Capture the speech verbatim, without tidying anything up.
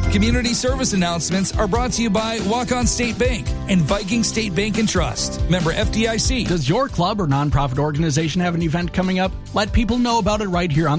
Community service announcements are brought to you by Walk-On State Bank and Viking State Bank and Trust. Member F D I C. Does your club or nonprofit organization have an event coming up? Let people know about it right here on